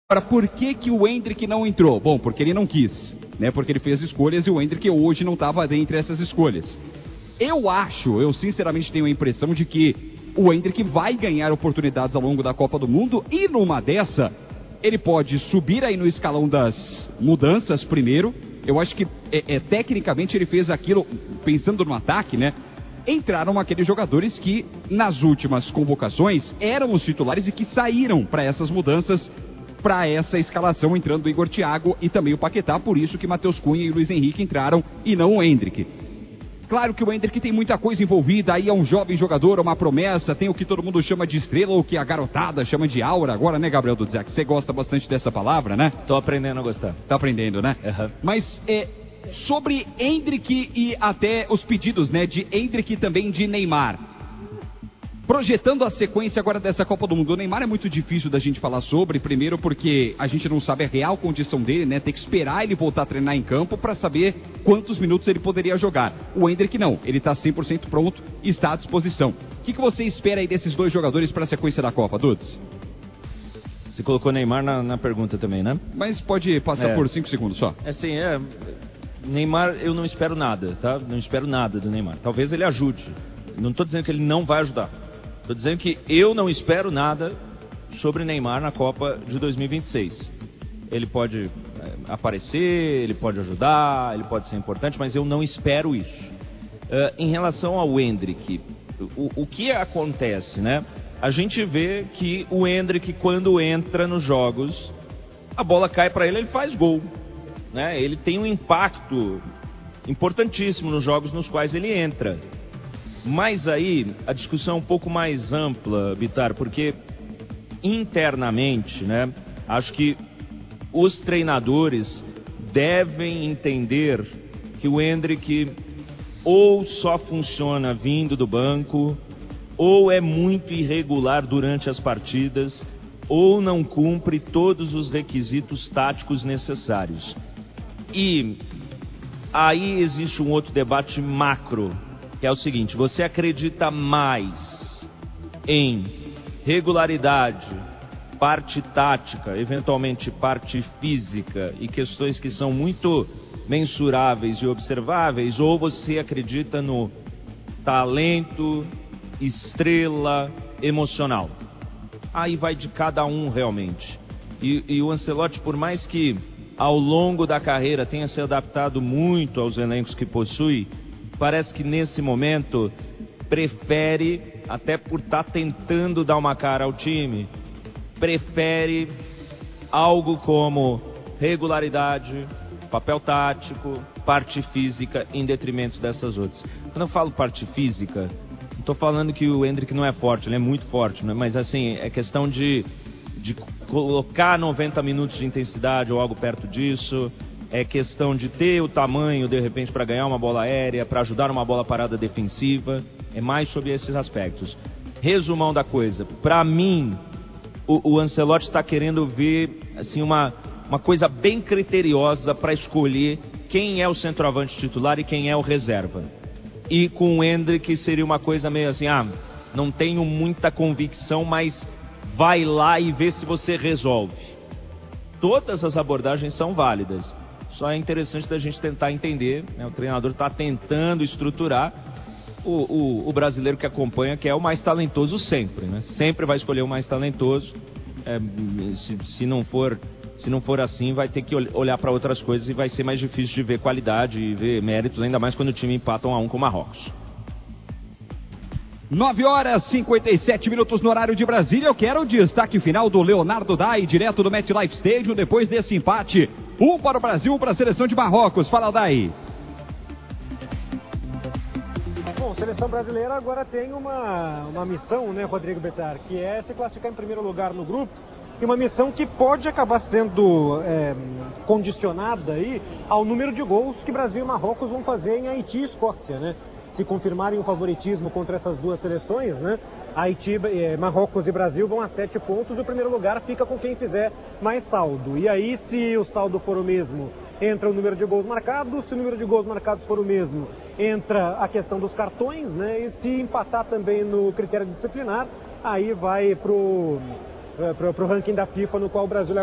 Agora, por que o Endrick não entrou? Bom, porque ele não quis, né? Porque ele fez escolhas e o Endrick hoje não estava dentre essas escolhas. Eu sinceramente tenho a impressão de que o Endrick vai ganhar oportunidades ao longo da Copa do Mundo e numa dessa, ele pode subir aí no escalão das mudanças primeiro. Eu acho que tecnicamente ele fez aquilo pensando no ataque, né? Entraram aqueles jogadores que nas últimas convocações eram os titulares e que saíram para essas mudanças, para essa escalação, entrando o Igor Thiago e também o Paquetá, por isso que Matheus Cunha e Luiz Henrique entraram e não o Endrick. Claro que o Endrick tem muita coisa envolvida, aí é um jovem jogador, uma promessa, tem o que todo mundo chama de estrela, ou que a garotada chama de aura agora, né, Gabriel Dudzak? Você gosta bastante dessa palavra, né? Tô aprendendo a gostar. Tá aprendendo, né? Uhum. Mas sobre Endrick e até os pedidos, né, de Endrick e também de Neymar. Projetando a sequência agora dessa Copa do Mundo, o Neymar é muito difícil da gente falar sobre, primeiro porque a gente não sabe a real condição dele, né? Tem que esperar ele voltar a treinar em campo para saber quantos minutos ele poderia jogar. O Endrick não, ele está 100% pronto e está à disposição. O que você espera aí desses dois jogadores para a sequência da Copa, Dudes? Você colocou Neymar na pergunta também, né? Mas pode passar por 5 segundos só. Assim, Neymar eu não espero nada, tá? Não espero nada do Neymar. Talvez ele ajude. Não estou dizendo que ele não vai ajudar. Estou dizendo que eu não espero nada sobre Neymar na Copa de 2026. Ele pode aparecer, ele pode ajudar, ele pode ser importante, mas eu não espero isso. Em relação ao Endrick, o que acontece, né? A gente vê que o Endrick, quando entra nos jogos, a bola cai para ele faz gol, né? Ele tem um impacto importantíssimo nos jogos nos quais ele entra. Mas aí a discussão é um pouco mais ampla, Bitar, porque internamente, né, acho que os treinadores devem entender que o Endrick ou só funciona vindo do banco, ou é muito irregular durante as partidas, ou não cumpre todos os requisitos táticos necessários. E aí existe um outro debate macro, que é o seguinte: você acredita mais em regularidade, parte tática, eventualmente parte física e questões que são muito mensuráveis e observáveis, ou você acredita no talento, estrela, emocional? Aí vai de cada um realmente. E o Ancelotti, por mais que ao longo da carreira tenha se adaptado muito aos elencos que possui, parece que nesse momento prefere, até por estar tentando dar uma cara ao time, prefere algo como regularidade, papel tático, parte física em detrimento dessas outras. Quando eu falo parte física, não estou falando que o Endrick não é forte, ele é muito forte, né? Mas assim, é questão de colocar 90 minutos de intensidade ou algo perto disso. É questão de ter o tamanho, de repente, para ganhar uma bola aérea, para ajudar uma bola parada defensiva. É mais sobre esses aspectos. Resumão da coisa. Para mim, o Ancelotti está querendo ver assim, uma coisa bem criteriosa para escolher quem é o centroavante titular e quem é o reserva. E com o Endrick seria uma coisa meio assim, não tenho muita convicção, mas vai lá e vê se você resolve. Todas as abordagens são válidas. Só é interessante da gente tentar entender, né? O treinador está tentando estruturar, o brasileiro que acompanha, que é o mais talentoso sempre, né? Sempre vai escolher o mais talentoso. Se não for assim, vai ter que olhar para outras coisas e vai ser mais difícil de ver qualidade e ver méritos, ainda mais quando o time empata 1-1 com o Marrocos. 9h57 no horário de Brasília. Eu quero o destaque final do Leonardo Dai, direto do MetLife Stadium, depois desse empate. 1 para o Brasil, 1 para a seleção de Marrocos. Fala, Dai. Bom, a seleção brasileira agora tem uma missão, né, Rodrigo Bitar, que é se classificar em primeiro lugar no grupo. E uma missão que pode acabar sendo condicionada aí ao número de gols que Brasil e Marrocos vão fazer em Haiti e Escócia, né? Se confirmarem o favoritismo contra essas duas seleções, né? Haiti, Marrocos e Brasil vão a 7 pontos. O primeiro lugar fica com quem fizer mais saldo. E aí, se o saldo for o mesmo, entra o número de gols marcados. Se o número de gols marcados for o mesmo, entra a questão dos cartões, né? E se empatar também no critério disciplinar, aí vai pro ranking da FIFA, no qual o Brasil é